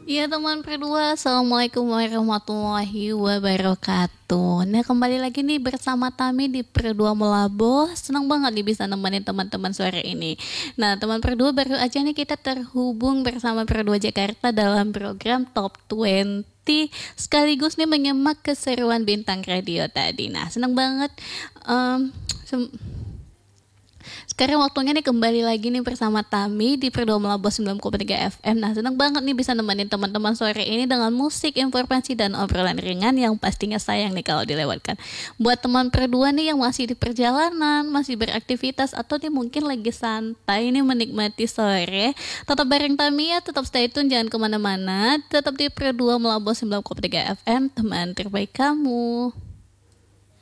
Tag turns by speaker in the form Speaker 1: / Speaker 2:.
Speaker 1: Iya teman berdua, Assalamualaikum warahmatullahi wabarakatuh. Nah kembali lagi nih bersama Tami di Berdua Melabo. Senang banget nih bisa nemenin teman-teman sore ini. Nah teman berdua, baru aja nih kita terhubung bersama Berdua Jakarta dalam program Top 20, sekaligus nih menyemak keseruan bintang radio tadi. Nah senang banget. em, Sekarang waktunya nih kembali lagi nih bersama Tami di Perdo Melabo 9,3 FM. Nah, senang banget nih bisa nemenin teman-teman sore ini dengan musik, informasi, dan obrolan ringan yang pastinya sayang nih kalau dilewatkan. Buat teman berdua nih yang masih di perjalanan, masih beraktivitas, atau nih mungkin lagi santai nih menikmati sore, tetap bareng Tami ya, tetap stay tune, jangan kemana-mana, tetap di Perdo Melabo 9,3 FM, teman terbaik kamu.